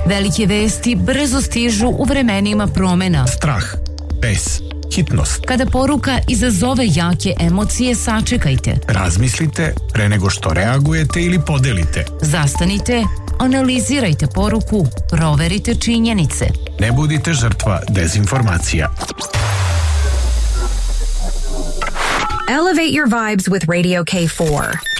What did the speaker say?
Velike vesti brzo stižu u vremenima promena. Strah, bes, hitnost. Kada poruka izazove jake emocije, sačekajte. Razmislite pre nego što reagujete ili podelite. Zastanite, analizirajte poruku, proverite činjenice. Ne budite žrtva dezinformacija. Elevate your vibes with Radio K4.